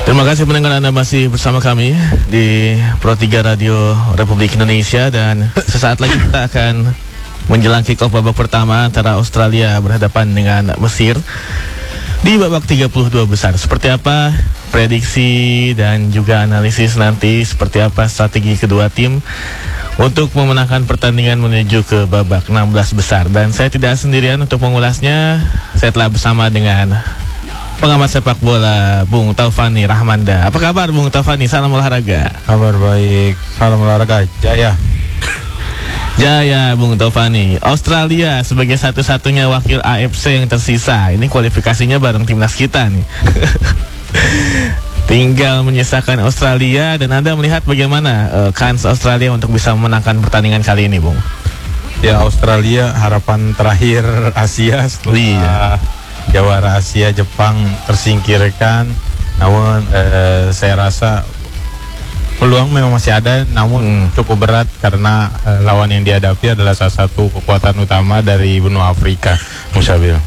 Terima kasih pendengar, Anda masih bersama kami di Pro 3 Radio Republik Indonesia, dan sesaat lagi kita akan menjelang kick-off babak pertama antara Australia berhadapan dengan Mesir di babak 32 besar. Seperti apa prediksi dan juga analisis nanti, seperti apa strategi kedua tim untuk memenangkan pertandingan menuju ke babak 16 besar. Dan saya tidak sendirian untuk mengulasnya. Saya telah bersama dengan pengamat sepak bola Bung Taufani Rahmanda. Apa kabar Bung Taufani? Salam olahraga. Kabar baik. Salam olahraga. Jaya. Jaya Bung Taufani. Australia sebagai satu-satunya wakil AFC yang tersisa. Ini kualifikasinya bareng timnas kita nih. Tinggal menyisakan Australia, dan Anda melihat bagaimana kans Australia untuk bisa memenangkan pertandingan kali ini, Bung? Ya, Australia harapan terakhir Asia setelah jawara Asia Jepang tersingkirkan. Namun saya rasa peluang memang masih ada, namun cukup berat karena lawan yang dihadapi adalah salah satu kekuatan utama dari benua Afrika, Musabil.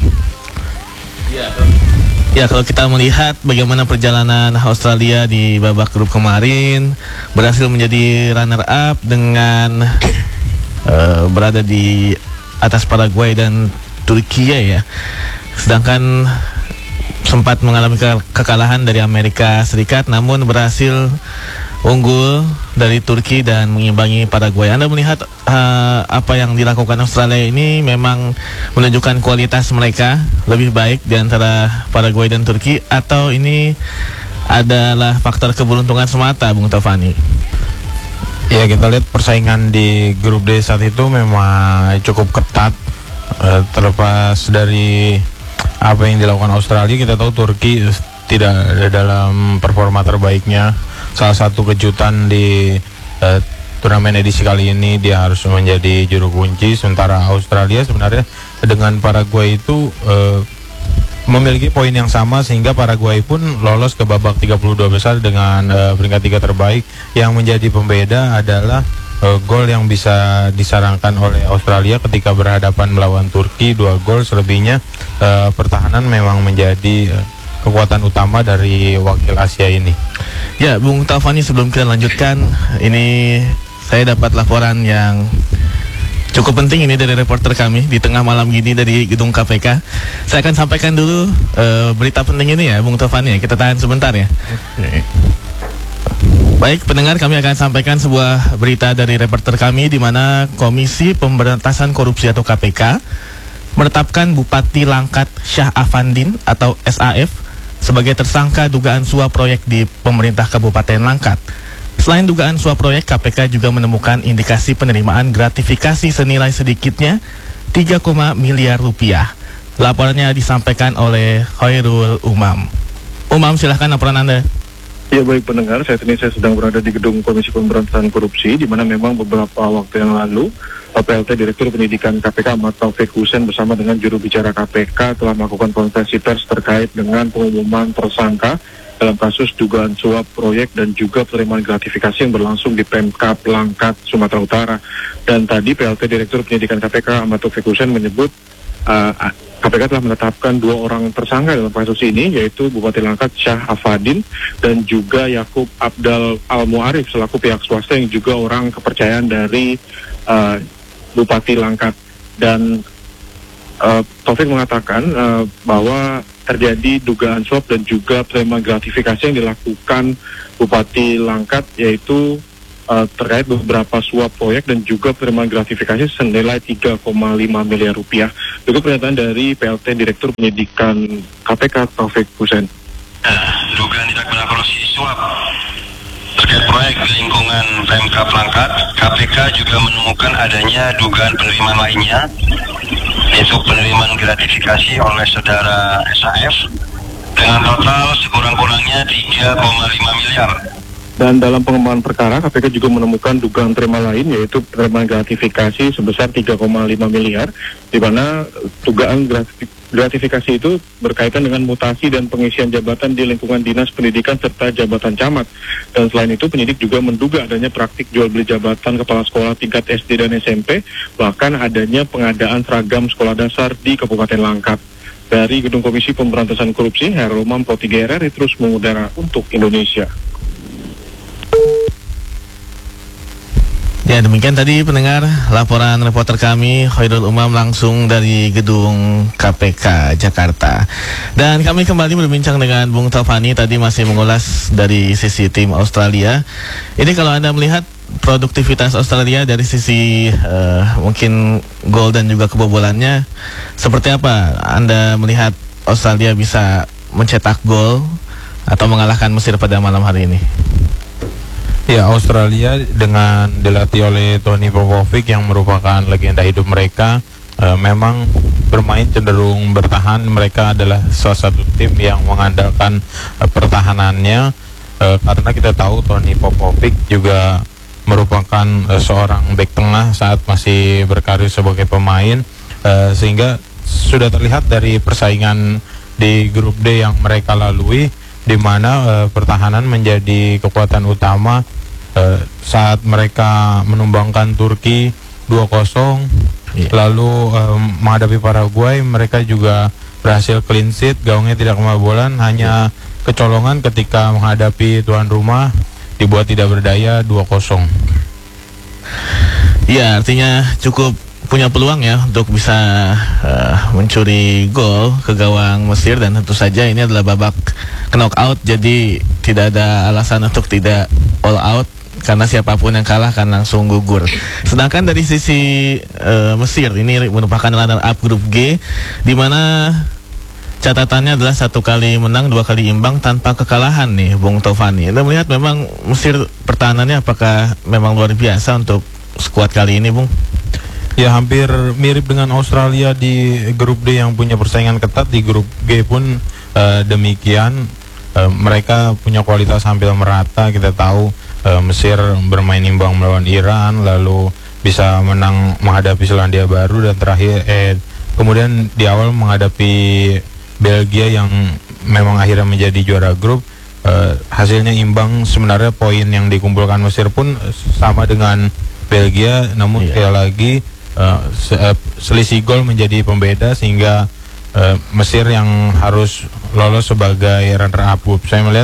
Ya, kalau kita melihat bagaimana perjalanan Australia di babak grup kemarin, berhasil menjadi runner up dengan berada di atas Paraguay dan Turki ya. Sedangkan sempat mengalami kekalahan dari Amerika Serikat, namun berhasil unggul dari Turki dan mengimbangi Paraguay. Anda melihat apa yang dilakukan Australia ini memang menunjukkan kualitas mereka lebih baik di antara Paraguay dan Turki, atau ini adalah faktor keberuntungan semata, Bung Taufani? Ya, kita lihat persaingan di grup D saat itu memang cukup ketat. Terlepas dari apa yang dilakukan Australia, kita tahu Turki tidak ada dalam performa terbaiknya. Salah satu kejutan di turnamen edisi kali ini, dia harus menjadi juru kunci. Sementara Australia sebenarnya dengan Paraguay itu memiliki poin yang sama, sehingga Paraguay pun lolos ke babak 32 besar dengan peringkat 3 terbaik. Yang menjadi pembeda adalah gol yang bisa disarankan oleh Australia ketika berhadapan melawan Turki, 2 gol selebihnya. Pertahanan memang menjadi kekuatan utama dari wakil Asia ini. Ya, Bung Taufani, sebelum kita lanjutkan, ini saya dapat laporan yang cukup penting ini dari reporter kami di tengah malam gini dari gedung KPK. Saya akan sampaikan dulu berita penting ini ya, Bung Taufani. Kita tahan sebentar ya. Baik pendengar, kami akan sampaikan sebuah berita dari reporter kami, di mana Komisi Pemberantasan Korupsi atau KPK menetapkan Bupati Langkat Syah Afandin atau SAF sebagai tersangka dugaan suap proyek di pemerintah Kabupaten Langkat. Selain dugaan suap proyek, KPK juga menemukan indikasi penerimaan gratifikasi senilai sedikitnya 3, miliar rupiah. Laporannya disampaikan oleh Khairul Umam. Umam, silahkan laporan Anda. Ya, baik pendengar, saat ini saya sedang berada di gedung Komisi Pemberantasan Korupsi, di mana memang beberapa waktu yang lalu PLT Direktur Penyidikan KPK Ahmad Taufik Husain bersama dengan juru bicara KPK telah melakukan konferensi pers terkait dengan pengumuman tersangka dalam kasus dugaan suap proyek dan juga penerimaan gratifikasi yang berlangsung di Pemkab Langkat, Sumatera Utara. Dan tadi PLT Direktur Penyidikan KPK Ahmad Taufik Husain menyebut KPK telah menetapkan 2 orang tersangka dalam kasus ini, yaitu Bupati Langkat Syah Afandin dan juga Yakub Abdal Al-Mu'arif selaku pihak swasta yang juga orang kepercayaan dari Bupati Langkat. Dan Taufik mengatakan bahwa terjadi dugaan suap dan juga penerimaan gratifikasi yang dilakukan Bupati Langkat, yaitu terkait beberapa suap proyek dan juga penerimaan gratifikasi senilai 3,5 miliar rupiah. Itu pernyataan dari PLT Direktur Penyidikan KPK Taufik Husain. Dugaan tindak pidana korupsi suap terkait proyek di lingkungan Pemkab Langkat, KPK juga menemukan adanya dugaan penerimaan lainnya, yaitu penerimaan gratifikasi oleh saudara SAF dengan total sekurang-kurangnya 3,5 miliar. Dan dalam pengembangan perkara, KPK juga menemukan dugaan terima lain, yaitu penerimaan gratifikasi sebesar 3,5 miliar, di mana dugaan gratifikasi itu berkaitan dengan mutasi dan pengisian jabatan di lingkungan dinas pendidikan serta jabatan camat. Dan selain itu, penyidik juga menduga adanya praktik jual beli jabatan kepala sekolah tingkat SD dan SMP, bahkan adanya pengadaan seragam sekolah dasar di Kabupaten Langkat. Dari Gedung Komisi Pemberantasan Korupsi, Hairul Mampo 3 RRI terus mengudara untuk Indonesia. Ya, demikian tadi pendengar laporan reporter kami Khairul Umam langsung dari gedung KPK Jakarta. Dan kami kembali berbincang dengan Bung Taufani, tadi masih mengulas dari sisi tim Australia. Ini kalau Anda melihat produktivitas Australia dari sisi mungkin gol dan juga kebobolannya, seperti apa Anda melihat Australia bisa mencetak gol atau mengalahkan Mesir pada malam hari ini? Ya, Australia dengan dilatih oleh Tony Popovic yang merupakan legenda hidup mereka, memang bermain cenderung bertahan. Mereka adalah salah satu tim yang mengandalkan pertahanannya, karena kita tahu Tony Popovic juga merupakan seorang bek tengah saat masih berkarir sebagai pemain, sehingga sudah terlihat dari persaingan di grup D yang mereka lalui, di mana pertahanan menjadi kekuatan utama. Saat mereka menumbangkan Turki 2-0, lalu menghadapi Paraguay, mereka juga berhasil clean sheet, gawangnya tidak kebobolan, hanya kecolongan ketika menghadapi tuan rumah dibuat tidak berdaya 2-0. Ya, artinya cukup punya peluang ya untuk bisa mencuri gol ke gawang Mesir, dan tentu saja ini adalah babak knockout, jadi tidak ada alasan untuk tidak all out, karena siapapun yang kalah akan langsung gugur. Sedangkan dari sisi Mesir, ini merupakan runner up grup G, di mana catatannya adalah 1 kali menang, 2 kali imbang tanpa kekalahan nih, Bung Taufani. Anda melihat memang Mesir pertahanannya apakah memang luar biasa untuk skuad kali ini, Bung? Ya, hampir mirip dengan Australia di grup D yang punya persaingan ketat. Di grup G pun demikian. Mereka punya kualitas hampir merata. Kita tahu Mesir bermain imbang melawan Iran, lalu bisa menang menghadapi Selandia Baru, dan terakhir kemudian di awal menghadapi Belgia yang memang akhirnya menjadi juara grup. Hasilnya imbang. Sebenarnya poin yang dikumpulkan Mesir pun sama dengan Belgia, namun sekali lagi selisih gol menjadi pembeda, sehingga Mesir yang harus lolos sebagai runner up group. Saya melihat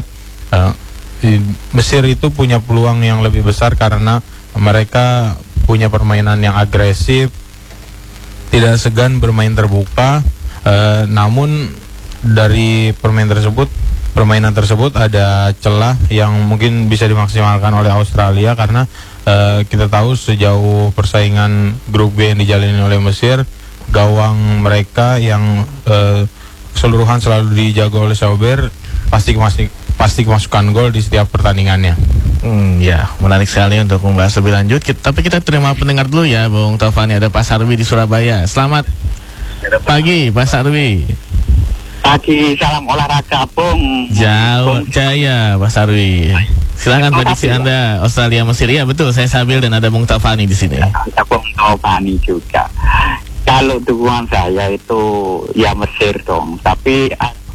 Mesir itu punya peluang yang lebih besar karena mereka punya permainan yang agresif, tidak segan bermain terbuka. Namun dari permainan tersebut ada celah yang mungkin bisa dimaksimalkan oleh Australia, karena kita tahu sejauh persaingan grup B yang dijalani oleh Mesir, gawang mereka yang keseluruhan selalu dijaga oleh Sauber pasti kemasukan gol di setiap pertandingannya. Ya, menarik sekali untuk membahas lebih lanjut. Tapi kita terima pendengar dulu ya, Bung Taufani. Ada Pak Sarwi di Surabaya. Selamat pagi, Pak Sarwi. Pagi, salam olahraga, Bung. Jaya, Pak Sarwi. Silakan prediksi Anda Australia Mesir. Ya betul, saya Sabil dan ada Bung Taufani di sini. Ada Bung Taufani juga. Kalau dukungan saya itu ya Mesir dong, tapi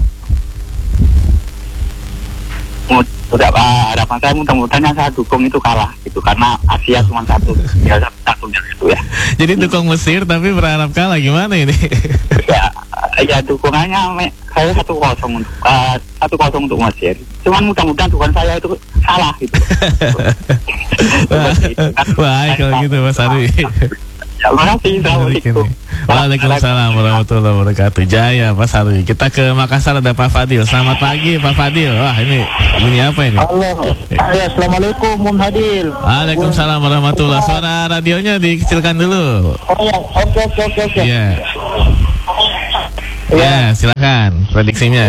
harapan saya mudah-mudahan yang saya dukung itu kalah gitu, karena Asia cuma satu ya gitu ya. Jadi dukung Mesir tapi berharap kalah, gimana ini? Ya dukungannya saya 1-0 untuk Mesir. Cuman mudah-mudahan dukungan saya itu salah gitu. Baik kalau gitu, Mas Arwi. Ya, makasih. Assalamualaikum. Waalaikumsalam warahmatullahi wabarakatuh. Jaya, Pak Sarwi. Kita ke Makassar, ada Pak Fadil. Selamat pagi, Pak Fadil. Wah, ini bunyi apa ini? Halo. Ya, assalamualaikum, Bung Hadil. Waalaikumsalam warahmatullahi wabarakatuh. Suara radionya dikecilkan dulu. Oh ya, oke. Iya. Ya, silakan prediksinya.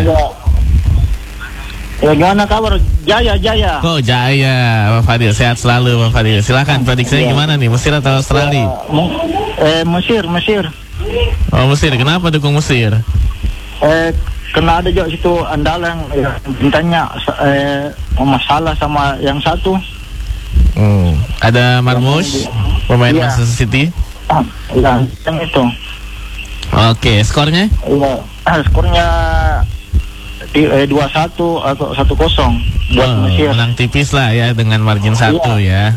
Ya, gimana kabar? Jaya. Oh, Jaya, Pak Fadil. Sehat selalu, Pak Fadil. Silakan prediksinya gimana nih? Mesir atau Australia? Mesir. Oh, Mesir. Kenapa dukung Mesir? Kena ada juga situ andalan bintangnya masalah sama yang satu. Ada Marmush, pemain Manchester City. Ya, yang itu. Oke, skornya? Iya, skornya 2-1 atau 1-0 buat Mesir. Menang tipis lah ya, dengan margin 1 ya.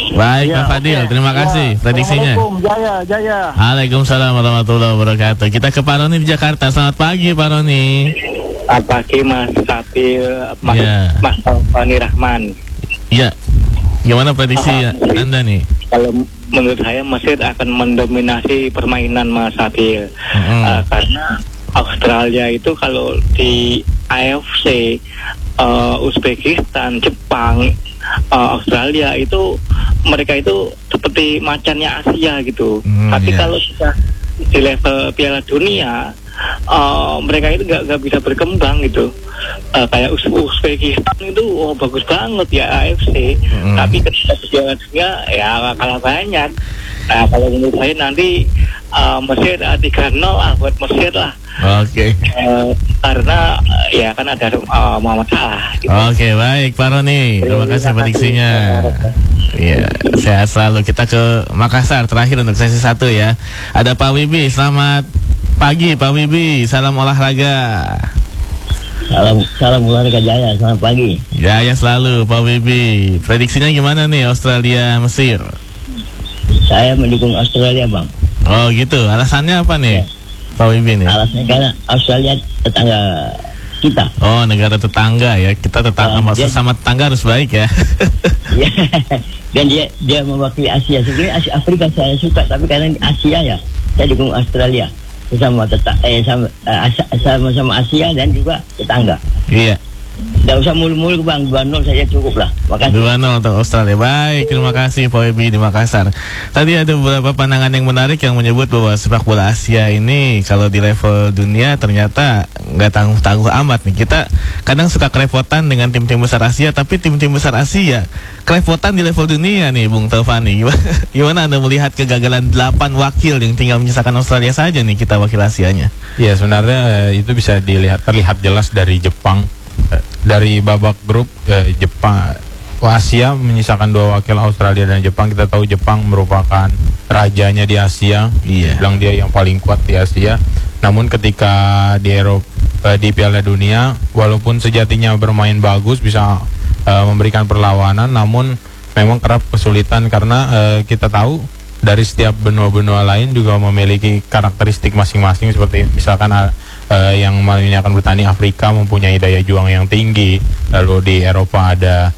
Baik Ya, Pak Fadil, oke. terima kasih Ya, prediksinya. Assalamualaikum, Jaya. Waalaikumsalam warahmatullahi wabarakatuh. Kita ke Pak Roni di Jakarta. Selamat pagi Pak Roni. Pagi Mas Sabil, Ya. Mas Taufani Rahman. Iya. Gimana prediksi Anda nih? Kalau menurut saya Mesir akan mendominasi permainan Mas Sabil. Karena Australia itu kalau di AFC, Uzbekistan, Jepang, Australia itu mereka itu seperti macannya Asia gitu. Tapi iya. kalau sudah di level Piala Dunia, mereka itu nggak bisa berkembang gitu. Kayak Uzbekistan itu bagus banget ya AFC, tapi ketika di Piala Dunia ya kalah banyak. Nah kalau menurut saya nanti Mesir 3-0 buat Mesir lah. Oke. Karena ya kan ada Muhammad Salah gitu. Oke, baik Pak Roni. Terima kasih prediksinya. Iya, sehat selalu. Kita ke Makassar terakhir untuk sesi 1 ya. Ada Pak Wibi. Selamat pagi Pak Wibi. Salam olahraga. Salam olahraga Jaya, selamat pagi. Jaya selalu Pak Wibi. Prediksinya gimana nih Australia Mesir? Saya mendukung Australia, Bang. Oh gitu. Alasannya apa nih? Pak Wibi nih. Alasannya karena Australia tetangga kita. Oh, negara tetangga ya. Kita tetangga, sama tetangga harus baik ya. Ya. Dan dia mewakili Asia. Sebenarnya Afrika saya suka, tapi karena Asia ya, saya dukung Australia. Sama Asia dan juga tetangga. Iya. Tidak usah mulu-mulu Bang, 2-0 saja cukup lah. Makasih. 2-0 untuk Australia. Baik, terima kasih Pak Wibi di Makassar. Tadi ada beberapa pandangan yang menarik yang menyebut bahwa sepak bola Asia ini kalau di level dunia ternyata nggak tangguh-tangguh amat nih. Kita kadang suka kerepotan dengan tim-tim besar Asia, tapi tim-tim besar Asia kerepotan di level dunia nih Bung Taufani. Gimana Anda melihat kegagalan 8 wakil yang tinggal menyisakan Australia saja nih kita wakil Asianya? Ya sebenarnya itu bisa terlihat jelas dari Jepang. Dari babak grup Jepang, Asia menyisakan 2 wakil Australia dan Jepang. Kita tahu Jepang merupakan rajanya di Asia, bilang dia yang paling kuat di Asia. Namun ketika di di Piala Dunia, walaupun sejatinya bermain bagus, bisa memberikan perlawanan, namun memang kerap kesulitan karena kita tahu dari setiap benua-benua lain juga memiliki karakteristik masing-masing. Seperti misalkan yang akan bertani Afrika mempunyai daya juang yang tinggi, lalu di Eropa ada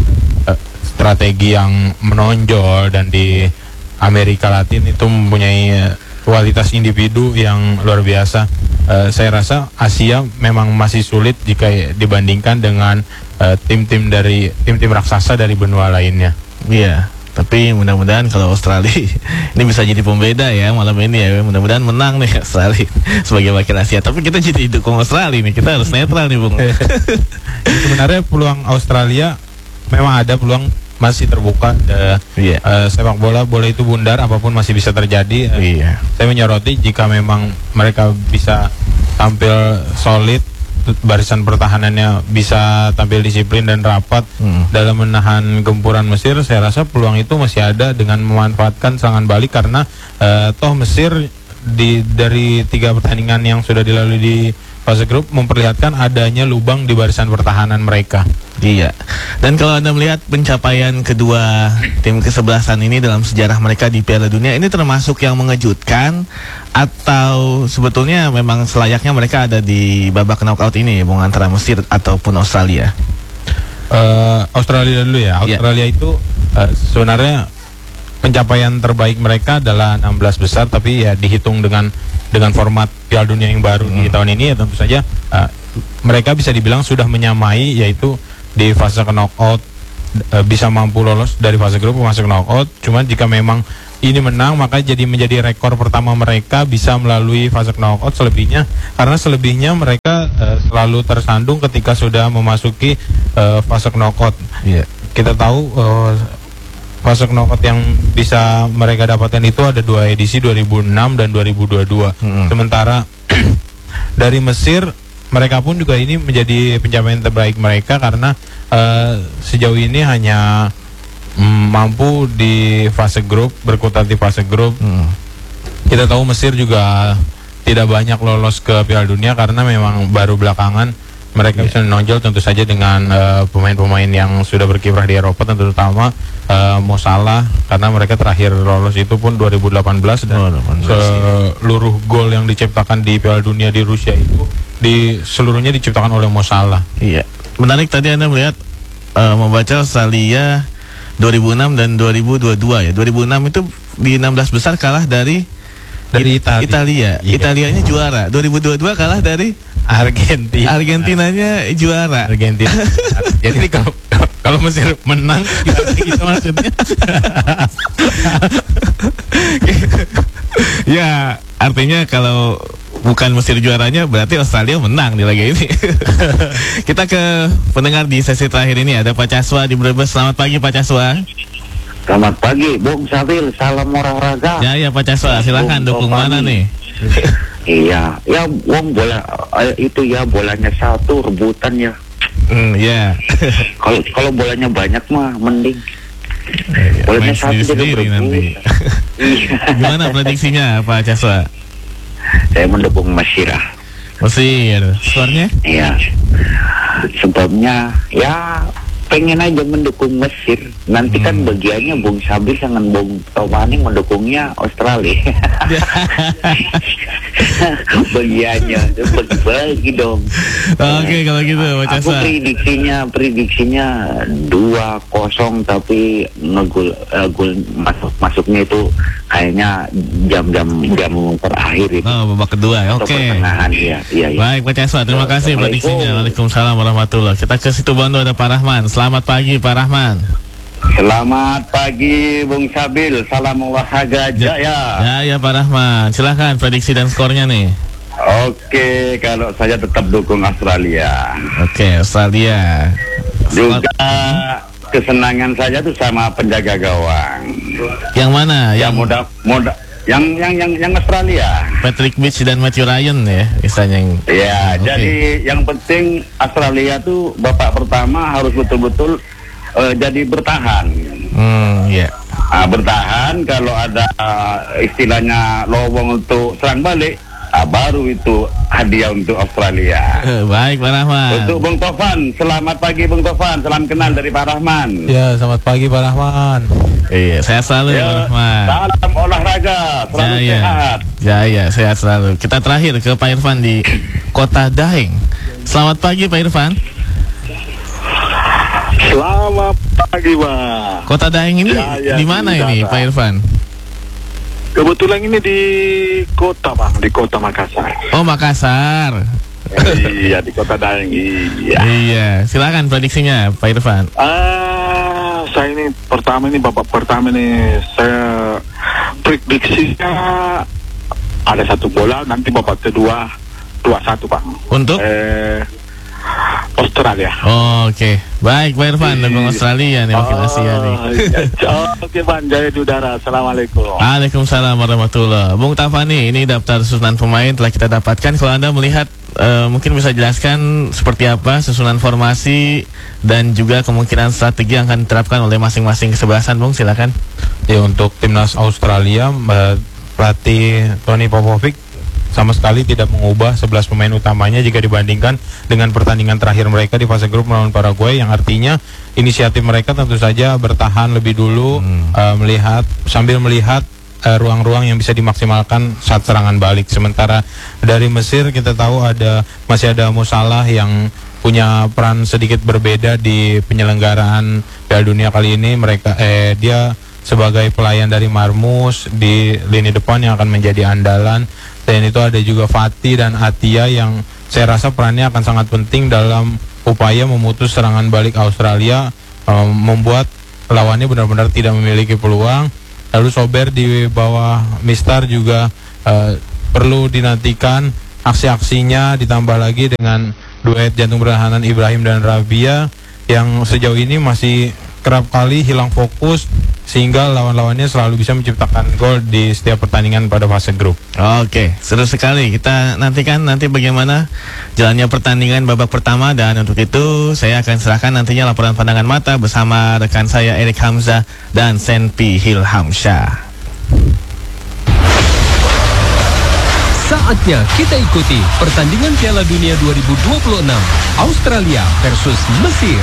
strategi yang menonjol, dan di Amerika Latin itu mempunyai kualitas individu yang luar biasa. Saya rasa Asia memang masih sulit jika dibandingkan dengan tim-tim raksasa dari benua lainnya. Iya. Tapi mudah-mudahan kalau Australia ini bisa jadi pembeda ya malam ini ya. Mudah-mudahan menang nih Australia sebagai wakil Asia. Tapi kita jadi dukung Australia nih. Kita harus netral nih Bung. Sebenarnya peluang Australia memang ada, peluang masih terbuka. Sepak bola itu bundar, apapun masih bisa terjadi. Saya menyoroti jika memang mereka bisa tampil solid, barisan pertahanannya bisa tampil disiplin dan rapat dalam menahan gempuran Mesir, saya rasa peluang itu masih ada dengan memanfaatkan serangan balik. Karena toh Mesir dari 3 pertandingan yang sudah dilalui di fase grup memperlihatkan adanya lubang di barisan pertahanan mereka. Iya. Dan kalau Anda melihat pencapaian kedua tim kesebelasan ini dalam sejarah mereka di Piala Dunia, ini termasuk yang mengejutkan atau sebetulnya memang selayaknya mereka ada di babak knockout ini, Bung, antara Mesir ataupun Australia? Australia dulu ya. Australia itu sebenarnya pencapaian terbaik mereka adalah 16 besar, tapi ya dihitung dengan format Piala Dunia yang baru di tahun ini ya tentu saja mereka bisa dibilang sudah menyamai, yaitu di fase knockout bisa mampu lolos dari fase grup masuk knockout. Cuma jika memang ini menang, maka menjadi rekor pertama mereka bisa melalui fase knockout. Karena selebihnya mereka selalu tersandung ketika sudah memasuki fase knockout. Kita tahu fase knockout yang bisa mereka dapatkan itu ada 2 edisi, 2006 dan 2022. Sementara dari Mesir, mereka pun juga ini menjadi pencapaian terbaik mereka karena sejauh ini hanya mampu di fase grup, berkutat di fase grup. Kita tahu Mesir juga tidak banyak lolos ke Piala Dunia karena memang baru belakangan mereka bisa menonjol tentu saja dengan pemain-pemain yang sudah berkiprah di Eropa, terutama Mo Salah, karena mereka terakhir lolos itu pun 2018 dan seluruh gol yang diciptakan di Piala Dunia di Rusia itu seluruhnya diciptakan oleh Mo Salah. Iya, menarik tadi Anda melihat membaca Australia 2006 dan 2022 ya. 2006 itu di 16 besar kalah dari Italia. Iya. Italianya juara. 2022 kalah dari Argentinanya juara. Argentina. Jadi kalau Mesir menang gitu maksudnya. Ya, artinya kalau bukan Mesir juaranya berarti Australia menang di laga ini. Kita ke pendengar di sesi terakhir ini, ada Pak Caswa di Brebes. Selamat pagi Pak Caswa. Selamat pagi, Bung Sabil. Salam olahraga. Ya Pak Caswa, silahkan dukung mana nih? Iya, ya Wong bola itu ya bolanya satu rebutan ya. Ya. Kalau bolanya banyak mah mending. Main Bolanya satu jadi sendiri nanti. Gimana prediksinya Pak Caswa? Saya mendukung Mesir. Mesir. Skornya? Iya. Sebabnya ya pengen aja mendukung Mesir. Nanti kan bagiannya Bung Sabil sama Bung Tomani mendukungnya Australia. Bagiannya bagi-bagi dong. Oke, kalau gitu Pak Aku Caswa. prediksinya 2-0, tapi gol masuknya itu kayaknya jam terakhir itu. Oh, babak kedua ya. Atau Oke. pertengahan ya. Baik Pak Caswa, terima kasih prediksinya. Waalaikumsalam warahmatullahi. Kita ke situ Bondo, ada Pak Rahman. Selamat pagi Pak Rahman. Selamat pagi Bung Sabil, salam olahraga jaya. Ya Pak Rahman, silahkan prediksi dan skornya nih. Oke, kalau saya tetap dukung Australia. Oke, Australia. Juga kesenangan saya tuh sama penjaga gawang. Yang mana? Yang yang Australia. Patrick Beach dan Matthew Ryan ya, misalnya yang. Ya, Oke. jadi yang penting Australia tuh babak pertama harus betul-betul jadi bertahan. Ya. Bertahan, kalau ada istilahnya lowong untuk serang balik, baru itu hadiah untuk Australia. Baik Pak Rahman. Untuk Bung Tovan, selamat pagi Bung Tovan, salam kenal dari Pak Rahman. Ya, selamat pagi Pak Rahman. Iya, sehat selalu Pak Rahman. Salam olahraga, selalu sehat. Ya, sehat selalu. Kita terakhir ke Pak Irfan di Kota Daeng. Selamat pagi Pak Irfan. Selamat pagi Pak. Kota Daeng ini di mana ini Pak Irfan? Kebetulan ini di kota Bang, di kota Makassar. Oh, Makassar. Iya, di kota Daeng. Iya. Iya, silakan prediksinya Pak Irfan. Saya ini babak pertama ini saya prediksinya ada 1 bola, nanti babak kedua 2-1 Bang. Untuk Australia. Oke. Baik Pak Irfan, dukung Australia nih, wakil Asia nih. Oke Bang, jaya di udara. Assalamualaikum. Waalaikumsalam warahmatullahi. Bung Tafani, ini daftar susunan pemain telah kita dapatkan. Kalau Anda melihat, mungkin bisa jelaskan seperti apa susunan formasi dan juga kemungkinan strategi yang akan diterapkan oleh masing-masing kesebelasan, Bung, silakan. Ya, untuk timnas Australia, pelatih Tony Popovic sama sekali tidak mengubah 11 pemain utamanya jika dibandingkan dengan pertandingan terakhir mereka di fase grup melawan Paraguay, yang artinya inisiatif mereka tentu saja bertahan lebih dulu, sambil melihat ruang-ruang yang bisa dimaksimalkan saat serangan balik. Sementara dari Mesir kita tahu masih ada Mo Salah yang punya peran sedikit berbeda di penyelenggaraan Piala Dunia kali ini. Dia sebagai pelayan dari Marmus di lini depan yang akan menjadi andalan. Dan itu ada juga Fatih dan Atia yang saya rasa perannya akan sangat penting dalam upaya memutus serangan balik Australia, membuat lawannya benar-benar tidak memiliki peluang. Lalu Sober di bawah Mistar juga perlu dinantikan aksi-aksinya, ditambah lagi dengan duet jantung pertahanan Ibrahim dan Rabia yang sejauh ini masih kerap kali hilang fokus, sehingga lawan-lawannya selalu bisa menciptakan gol di setiap pertandingan pada fase grup. Oke, seru sekali. Kita nantikan nanti bagaimana jalannya pertandingan babak pertama, dan untuk itu saya akan serahkan nantinya laporan pandangan mata bersama rekan saya Erik Hamzah dan Senpi Hilhamsyah. Saatnya kita ikuti pertandingan Piala Dunia 2026 Australia versus Mesir.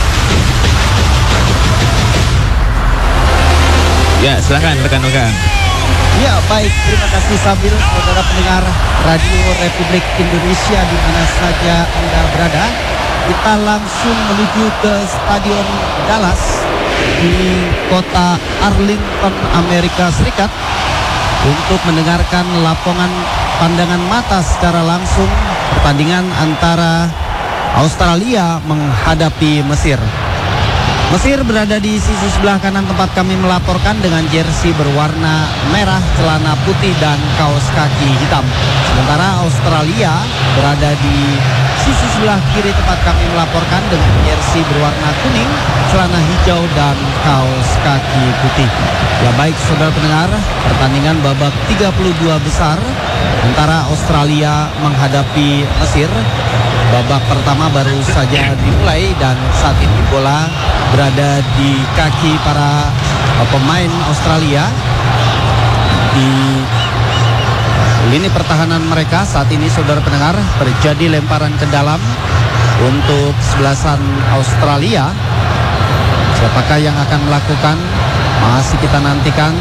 Ya, silakan rekan-rekan. Ya, baik. Terima kasih Sabil, saudara pendengar Radio Republik Indonesia di mana saja Anda berada. Kita langsung menuju ke Stadion Dallas di kota Arlington, Amerika Serikat untuk mendengarkan laporan pandangan mata secara langsung pertandingan antara Australia menghadapi Mesir. Mesir berada di sisi sebelah kanan tempat kami melaporkan dengan jersey berwarna merah, celana putih dan kaos kaki hitam. Sementara Australia berada di sisi sebelah kiri tempat kami melaporkan dengan jersey berwarna kuning, celana hijau dan kaos kaki putih. Ya baik saudara pendengar, pertandingan babak 32 besar antara Australia menghadapi Mesir. Babak pertama baru saja dimulai dan saat ini bola berada di kaki para pemain Australia di lini pertahanan mereka. Saat ini saudara pendengar terjadi lemparan ke dalam untuk sebelasan Australia. Siapakah yang akan melakukan? Masih kita nantikan.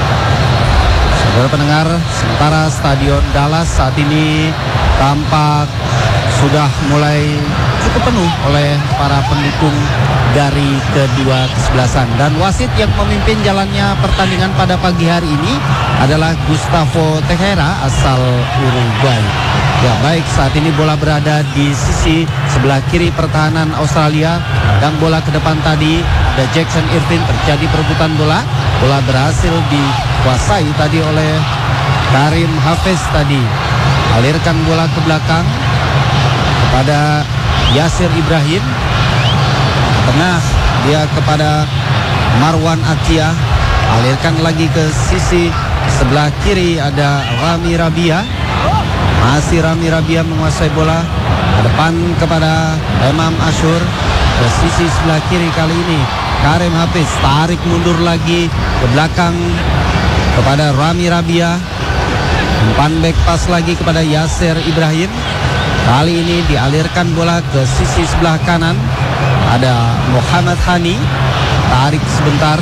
Saudara pendengar, sementara Stadion Dallas saat ini tampak sudah mulai cukup penuh oleh para pendukung dari kedua kesebelasan. Dan wasit yang memimpin jalannya pertandingan pada pagi hari ini adalah Gustavo Tejera asal Uruguay. Ya baik, saat ini bola berada di sisi sebelah kiri pertahanan Australia dan bola ke depan tadi ada Jackson Irvin, terjadi perebutan bola. Bola berhasil dikuasai tadi oleh Karim Hafez tadi. Alirkan bola ke belakang kepada Yasir Ibrahim. Tengah dia kepada Marwan Atia. Alirkan lagi ke sisi sebelah kiri ada Rami Rabia. Masih Rami Rabia menguasai bola. Ke depan kepada Imam Ashur. Ke sisi sebelah kiri kali ini Karim Hafiz tarik mundur lagi ke belakang kepada Rami Rabia. Umpan back pass lagi kepada Yasir Ibrahim. Kali ini dialirkan bola ke sisi sebelah kanan. Ada Muhammad Hani. Tarik sebentar.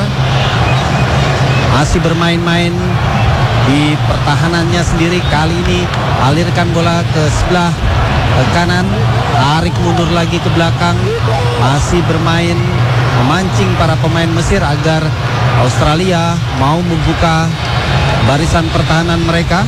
Masih bermain-main di pertahanannya sendiri. Kali ini alirkan bola ke sebelah kanan. Tarik mundur lagi ke belakang. Masih bermain, memancing para pemain Mesir agar Australia mau membuka barisan pertahanan mereka.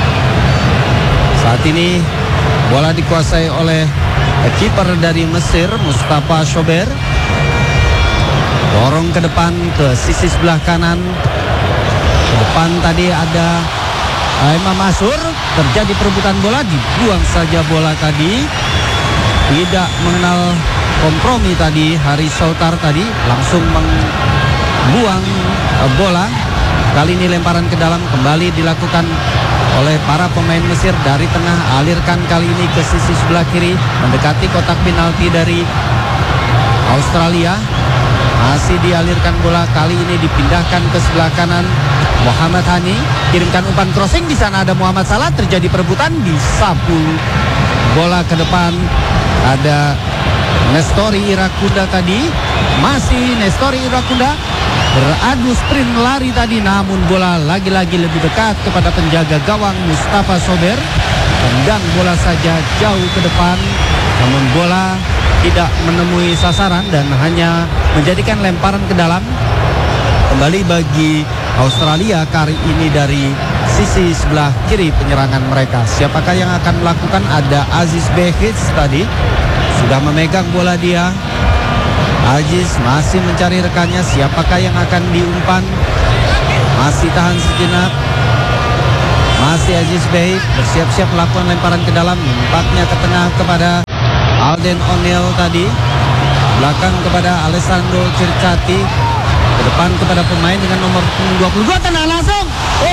Saat ini bola dikuasai oleh kiper dari Mesir, Mustafa Shober. Dorong ke depan ke sisi sebelah kanan. Ke depan tadi ada Imam Ashur. Terjadi perebutan bola, dibuang saja bola tadi. Tidak mengenal kompromi tadi Haris Sautar tadi, langsung membuang bola. Kali ini lemparan ke dalam kembali dilakukan oleh para pemain Mesir dari tengah. Alirkan kali ini ke sisi sebelah kiri, mendekati kotak penalti dari Australia. Masih dialirkan bola, kali ini dipindahkan ke sebelah kanan. Muhammad Hani kirimkan umpan crossing, di sana ada Muhammad Salah. Terjadi perebutan, disapu bola ke depan. Ada Nestori Irakunda tadi. Masih Nestori Irakunda beradu sprint lari tadi, namun bola lagi-lagi lebih dekat kepada penjaga gawang Mustafa Shober. Tendang bola saja jauh ke depan, namun bola tidak menemui sasaran dan hanya menjadikan lemparan ke dalam. Kembali bagi Australia kali ini dari sisi sebelah kiri penyerangan mereka. Siapakah yang akan melakukan? Ada Aziz Behich tadi sudah memegang bola dia. Aziz masih mencari rekannya. Siapakah yang akan diumpan? Masih tahan sejenak. Masih Aziz Behich bersiap-siap melakukan lemparan ke dalam. Empatnya ke tengah kepada Alden O'Neill tadi. Belakang kepada Alessandro Circati. Ke depan kepada pemain dengan nomor 22. Tenang langsung.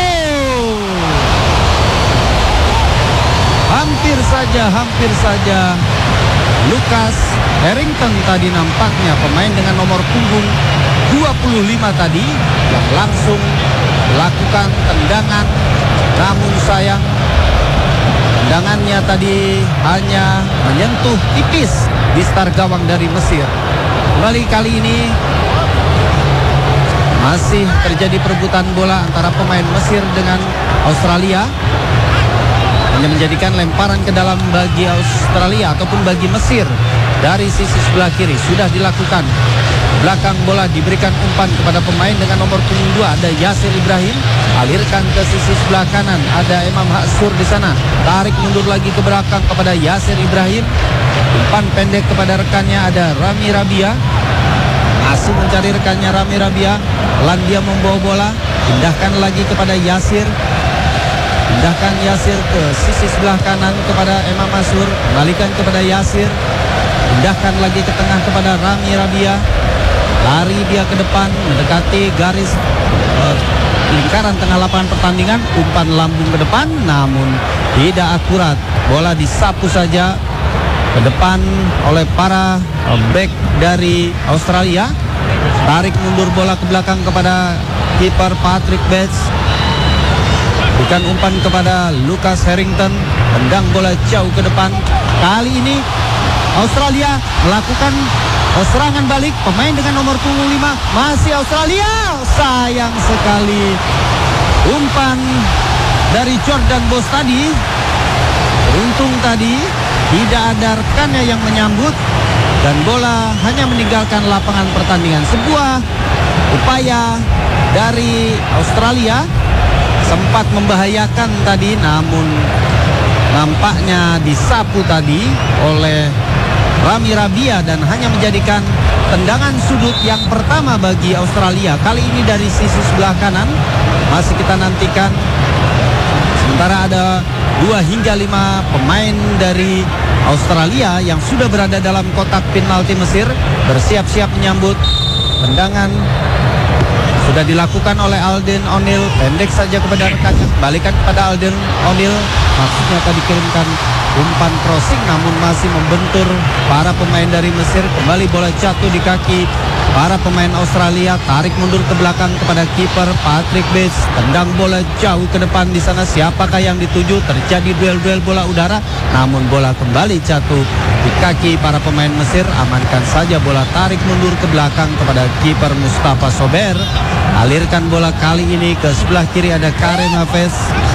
Hampir saja Lucas Harrington tadi nampaknya pemain dengan nomor punggung 25 tadi yang langsung melakukan tendangan, namun sayang Tendangannya tadi hanya menyentuh tipis di star gawang dari Mesir. Kembali kali ini masih terjadi perebutan bola antara pemain Mesir dengan Australia. Hanya menjadikan lemparan ke dalam bagi Australia ataupun bagi Mesir dari sisi sebelah kiri sudah dilakukan. Belakang bola diberikan umpan kepada pemain dengan nomor punggung 2 ada Yasir Ibrahim. Alirkan ke sisi sebelah kanan ada Imam Hasur di sana. Tarik mundur lagi ke belakang kepada Yasir Ibrahim. Umpan pendek kepada rekannya ada Rami Rabia. Masih mencari rekannya Rami Rabia. Pelan dia membawa bola. Pindahkan lagi kepada Yasir. Pindahkan Yasir ke sisi sebelah kanan kepada Imam Hasur. Kembalikan kepada Yasir. Pindahkan lagi ke tengah kepada Rami Rabia. Lari dia ke depan mendekati garis lingkaran tengah lapangan pertandingan. Umpan lambung ke depan namun tidak akurat. Bola disapu saja ke depan oleh para back dari Australia. Tarik mundur bola ke belakang kepada kiper Patrick Bates. Bukan umpan kepada Lucas Harrington. Tendang bola jauh ke depan. Kali ini Australia melakukan serangan balik. Pemain dengan nomor punggung 5 masih Australia. Sayang sekali umpan dari Jordan Bos tadi. Beruntung tadi tidak ada rekannya yang menyambut dan bola hanya meninggalkan lapangan pertandingan. Sebuah upaya dari Australia sempat membahayakan tadi, namun nampaknya disapu tadi oleh Rami Rabia dan hanya menjadikan tendangan sudut yang pertama bagi Australia. Kali ini dari sisi sebelah kanan. Masih kita nantikan. Sementara ada 2 hingga 5 pemain dari Australia yang sudah berada dalam kotak penalti Mesir bersiap-siap menyambut. Tendangan sudah dilakukan oleh Alden O'Neill. Pendek saja kepada rekannya. Balikan kepada Alden O'Neill. Maksudnya tadi kirimkan umpan crossing namun masih membentur para pemain dari Mesir. Kembali bola jatuh di kaki para pemain Australia. Tarik mundur ke belakang kepada kiper Patrick Bates. Tendang bola jauh ke depan di sana. Siapakah yang dituju? Terjadi duel-duel bola udara namun bola kembali jatuh di kaki para pemain Mesir. Amankan saja bola. Tarik mundur ke belakang kepada kiper Mustafa Sober. Alirkan bola kali ini ke sebelah kiri ada Karim Hafez.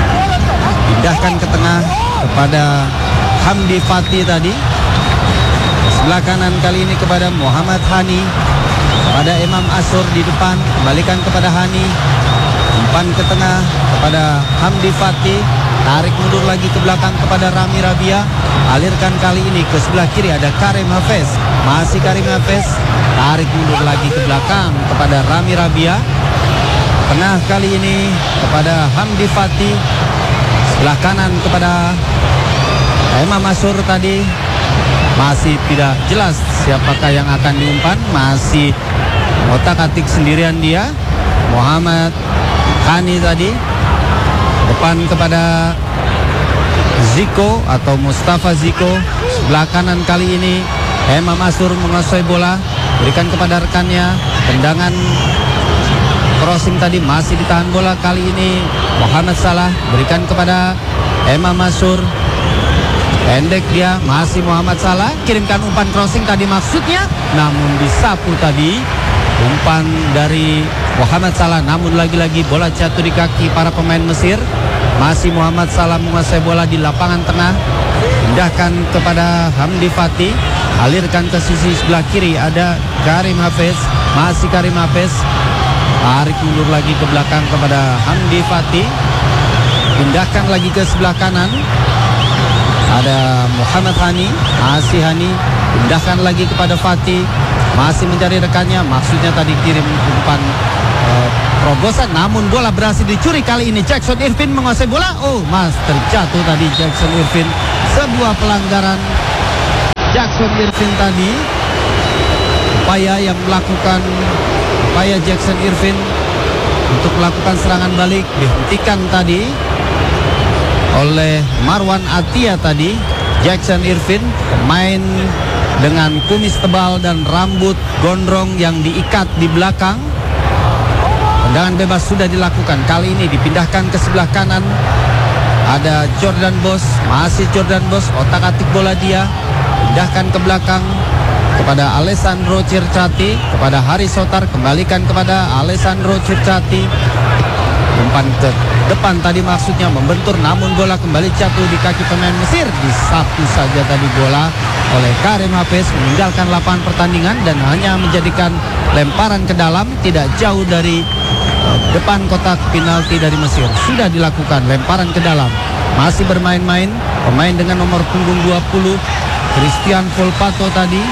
Pindahkan ke tengah kepada Hamdi Fatih tadi. Sebelah kanan kali ini kepada Muhammad Hani. Pada Imam Asur di depan. Kembalikan kepada Hani. Umpan ke tengah kepada Hamdi Fatih. Tarik mundur lagi ke belakang kepada Rami Rabia. Alirkan kali ini ke sebelah kiri ada Karim Hafez. Masih Karim Hafez. Tarik mundur lagi ke belakang kepada Rami Rabia. Tengah kali ini kepada Hamdi Fatih. Sebelah kanan kepada Imam Asur tadi. Masih tidak jelas siapakah yang akan diumpan. Masih otak-atik sendirian dia. Muhammad Hani tadi. Depan kepada Ziko atau Mustafa Ziko. Sebelah kanan kali ini Imam Asur menguasai bola. Berikan kepada rekannya. Tendangan crossing tadi masih ditahan bola. Kali ini Muhammad Salah. Berikan kepada Imam Asur. Pendek dia, masih Muhammad Salah. Kirimkan umpan crossing tadi maksudnya, namun disapu tadi umpan dari Muhammad Salah. Namun lagi-lagi bola jatuh di kaki para pemain Mesir. Masih Muhammad Salah menguasai bola di lapangan tengah. Pindahkan kepada Hamdi Fatih. Alirkan ke sisi sebelah kiri ada Karim Hafez. Masih Karim Hafez. Tarik mundur lagi ke belakang kepada Hamdi Fatih. Pindahkan lagi ke sebelah kanan. Ada Muhammad Hani. Masih Hani. Pindahkan lagi kepada Fatih. Masih mencari rekannya. Maksudnya tadi kirim umpan terobosan. Namun bola berhasil dicuri. Kali ini Jackson Irvin menguasai bola. Oh, terjatuh tadi Jackson Irvin. Sebuah pelanggaran Jackson Irvin tadi. Upaya Jackson Irvin untuk melakukan serangan balik dihentikan tadi oleh Marwan Atia tadi. Jackson Irvin, pemain dengan kumis tebal dan rambut gondrong yang diikat di belakang. Tendangan bebas sudah dilakukan. Kali ini dipindahkan ke sebelah kanan Ada Jordan Bos, masih Jordan Bos, otak-atik bola dia, pindahkan ke belakang kepada Alessandro Circati, kepada Haris Sotar, kembalikan kepada Alessandro Circati. Umpan ke depan tadi maksudnya membentur, namun bola kembali jatuh di kaki pemain Mesir. Disapu saja tadi bola oleh Karim Hafez, meninggalkan lapangan pertandingan dan hanya menjadikan lemparan ke dalam tidak jauh dari depan kotak penalti dari Mesir. Sudah dilakukan lemparan ke dalam. Masih bermain-main pemain dengan nomor punggung 20 Christian Volpato tadi.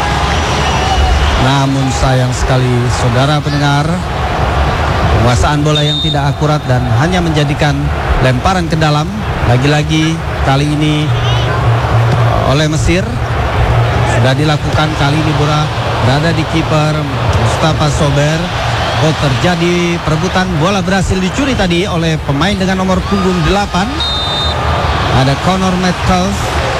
Namun sayang sekali saudara pendengar, penguasaan bola yang tidak akurat dan hanya menjadikan lemparan ke dalam. Lagi-lagi kali ini oleh Mesir. Sudah dilakukan kali ini bola berada di kiper Mustafa Sober. Oh, terjadi perebutan, bola berhasil dicuri tadi oleh pemain dengan nomor punggung 8. Ada Connor Metcalf.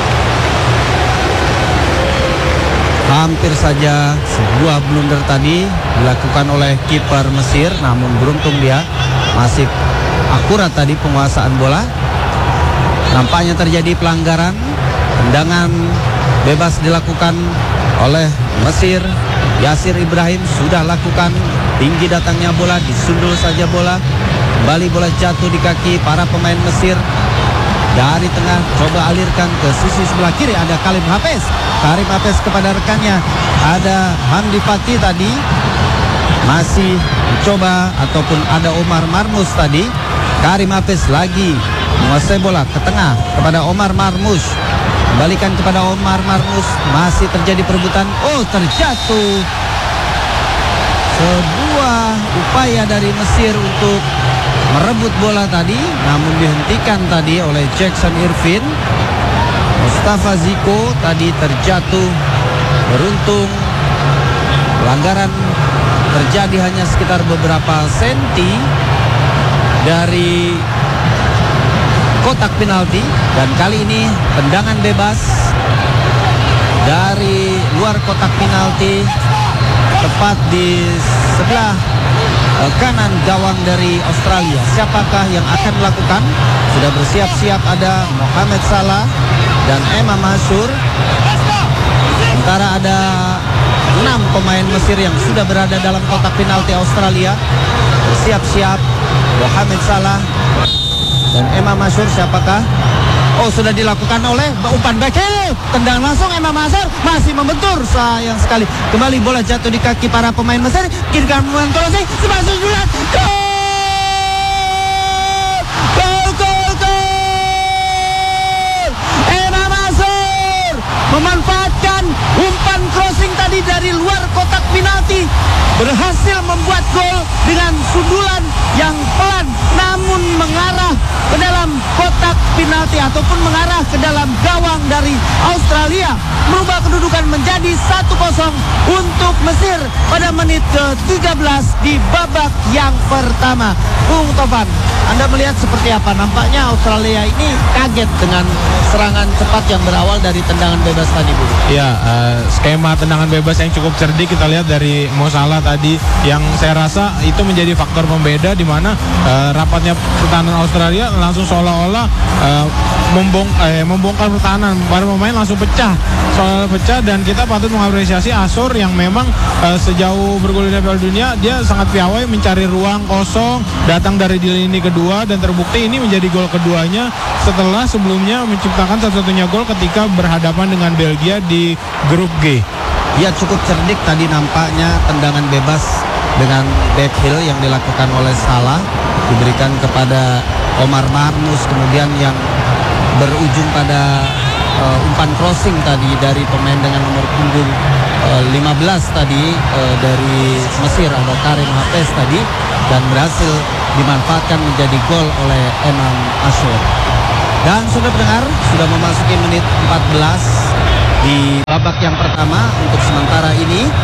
Hampir saja sebuah blunder tadi dilakukan oleh kiper Mesir, namun beruntung dia masih akurat tadi penguasaan bola. Nampaknya terjadi pelanggaran, tendangan bebas dilakukan oleh Mesir. Yasir Ibrahim sudah lakukan, tinggi datangnya bola, disundul saja bola. Kembali bola jatuh di kaki para pemain Mesir. Dari tengah coba alirkan ke sisi sebelah kiri, ada Karim Hafez. Karim Hafez kepada rekannya, ada Hamdi Fatih tadi. Masih mencoba ataupun ada Omar Marmus tadi. Karim Hafez lagi menguasai bola ke tengah kepada Omar Marmus. Kembalikan kepada Omar Marmus, masih terjadi perebutan. Oh, terjatuh. Sebuah upaya dari Mesir untuk merebut bola tadi, namun dihentikan tadi oleh Jackson Irvin. Mustafa Ziko tadi terjatuh. Beruntung pelanggaran terjadi hanya sekitar beberapa senti dari kotak penalti, dan kali ini tendangan bebas dari luar kotak penalti tepat di sebelah kanan gawang dari Australia. Siapakah yang akan melakukan? Sudah bersiap-siap ada Mohamed Salah dan Emam Ashur. Sementara ada 6 pemain Mesir yang sudah berada dalam kotak penalti Australia. Bersiap-siap Mohamed Salah dan Emam Ashur. Siapakah? Oh, sudah dilakukan oleh umpan back heel. Tendang langsung Emam Ashur, masih membentur, sayang sekali. Kembali bola jatuh di kaki para pemain Mesir. Kiri kanan pemain crossing, semasuk bulan. Gol! Emam Ashur memanfaatkan umpan crossing tadi dari luar kotak penalti, berhasil membuat gol dengan sundulan yang pelan namun mengarah ke dalam kotak penalti ataupun mengarah ke dalam gawang dari Australia, merubah kedudukan menjadi 1-0 untuk Mesir pada menit ke-13 di babak yang pertama. Bung Tovan, Anda melihat seperti apa? Nampaknya Australia ini kaget dengan serangan cepat yang berawal dari tendangan bebas tadi, Bu. Ya, skema tendangan bebas yang cukup cerdik kita lihat dari Mo Salah tadi, yang saya rasa itu menjadi faktor pembeda di mana rapatnya pertahanan Australia langsung seolah-olah membongkar pertahanan. Para pemain langsung pecah, dan kita patut mengapresiasi Ashur yang memang sejauh bergulirnya Piala Dunia dia sangat piawai mencari ruang kosong, datang dari di lini kedua, dan terbukti ini menjadi gol keduanya setelah sebelumnya menciptakan satu-satunya gol ketika berhadapan dengan Belgia di grup G. Ya, cukup cerdik tadi nampaknya tendangan bebas dengan back heel yang dilakukan oleh Salah, diberikan kepada Omar Marmus, kemudian yang berujung pada umpan crossing tadi dari pemain dengan nomor punggung 15 tadi dari Mesir, ada Karim Hafez tadi, dan berhasil dimanfaatkan menjadi gol oleh Emam Ashur. Dan sudah pendengar, sudah memasuki menit 14 di babak yang pertama. Untuk sementara ini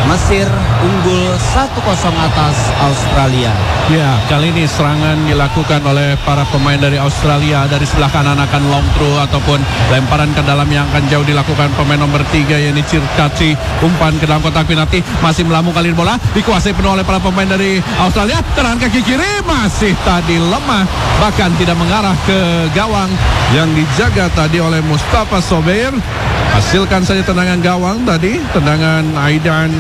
Mesir unggul 1-0 atas Australia. Ya, kali ini serangan dilakukan oleh para pemain dari Australia. Dari sebelah kanan akan long throw ataupun lemparan ke dalam yang akan jauh dilakukan pemain nomor 3 yakni Cirkaci. Umpan ke dalam kotak penalti, masih melambung kali bola, dikuasai penuh oleh para pemain dari Australia. Tendangan kaki kiri masih tadi lemah, bahkan tidak mengarah ke gawang yang dijaga tadi oleh Mustafa Sobeir. Hasilkan saja tendangan gawang tadi, tendangan Aidan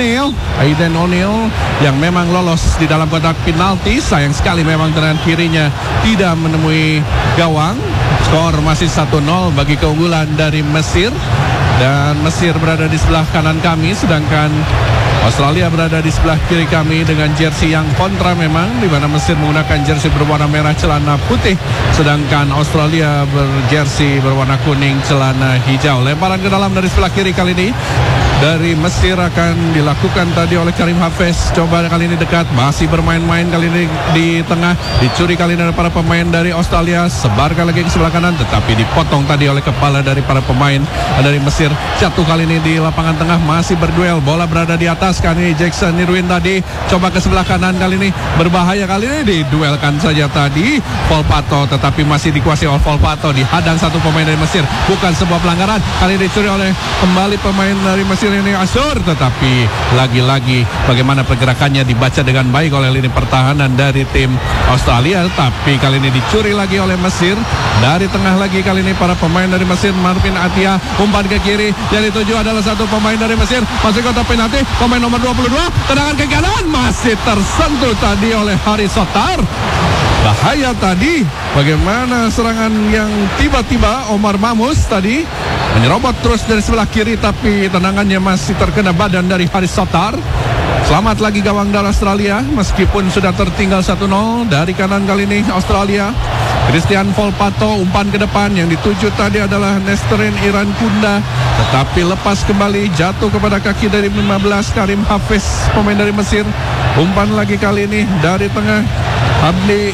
O'Neil yang memang lolos di dalam kotak penalti. Sayang sekali memang tendangan kirinya tidak menemui gawang. Skor masih 1-0 bagi keunggulan dari Mesir. Dan Mesir berada di sebelah kanan kami, sedangkan Australia berada di sebelah kiri kami dengan jersey yang kontra memang, di mana Mesir menggunakan jersey berwarna merah celana putih, sedangkan Australia berjersey berwarna kuning celana hijau. Lemparan ke dalam dari sebelah kiri kali ini dari Mesir akan dilakukan tadi oleh Karim Hafez. Coba kali ini dekat, masih bermain-main kali ini di tengah, dicuri kali ini oleh para pemain dari Australia. Sebarkan lagi ke sebelah kanan, tetapi dipotong tadi oleh kepala dari para pemain dari Mesir. Jatuh kali ini di lapangan tengah, masih berduel, bola berada di atas. Kali ini Jackson Irwin tadi coba ke sebelah kanan, kali ini berbahaya, kali ini diduelkan saja tadi Volpato, tetapi masih dikuasai oleh Volpato, dihadang satu pemain dari Mesir. Bukan sebuah pelanggaran, kali ini dicuri oleh kembali pemain dari Mesir ini Asur, tetapi lagi-lagi bagaimana pergerakannya dibaca dengan baik oleh lini pertahanan dari tim Australia. Tapi kali ini dicuri lagi oleh Mesir. Dari tengah lagi kali ini para pemain dari Mesir, Marvin Atia, umpan ke kiri, yang dituju adalah satu pemain dari Mesir, masih kotak penalti, pemain nomor 22, tendangan ke kanan, masih tersentuh tadi oleh Haris Sotar. Bahaya tadi, bagaimana serangan yang tiba-tiba Omar Mamus tadi menyerobot terus dari sebelah kiri, tapi tendangannya masih terkena badan dari Haris Sotar. Selamat lagi gawang dari Australia, meskipun sudah tertinggal 1-0. Dari kanan kali ini Australia, Christian Volpato, umpan ke depan, yang dituju tadi adalah Nesterin Iran Kunda, tetapi lepas kembali, jatuh kepada kaki dari 15 Karim Hafez, pemain dari Mesir. Umpan lagi kali ini dari tengah, Abdi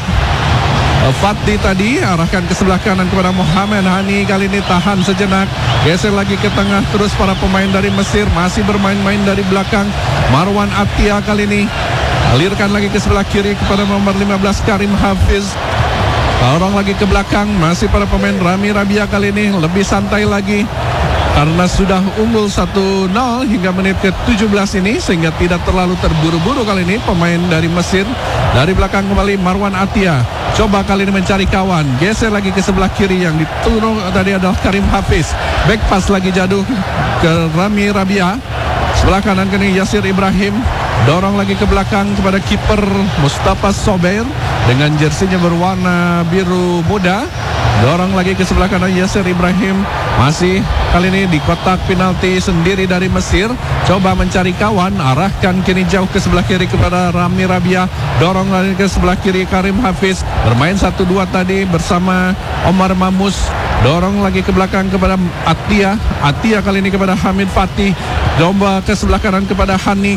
Fadli tadi arahkan ke sebelah kanan kepada Mohamed Hani, kali ini tahan sejenak, geser lagi ke tengah, terus para pemain dari Mesir masih bermain-main dari belakang. Marwan Atia kali ini alirkan lagi ke sebelah kiri kepada nomor 15 Karim Hafiz. Dorong lagi ke belakang, masih para pemain. Rami Rabia kali ini lebih santai lagi karena sudah unggul 1-0 hingga menit ke-17 ini, sehingga tidak terlalu terburu-buru kali ini pemain dari Mesir. Dari belakang kembali Marwan Atia, coba kali ini mencari kawan, geser lagi ke sebelah kiri, yang diturun tadi adalah Karim Hafiz. Back pass lagi jatuh ke Rami Rabia. Sebelah kanan kini Yasir Ibrahim, dorong lagi ke belakang kepada kiper Mustafa Sobeir dengan jersinya berwarna biru muda. Dorong lagi ke sebelah kanan Yasir Ibrahim, masih kali ini di kotak penalti sendiri dari Mesir. Coba mencari kawan, arahkan kini jauh ke sebelah kiri kepada Rami Rabia. Dorong lagi ke sebelah kiri Karim Hafiz, bermain 1-2 tadi bersama Omar Mamus. Dorong lagi ke belakang kepada Atia. Atia kali ini kepada Hamid Fatih. Coba ke sebelah kanan kepada Hani,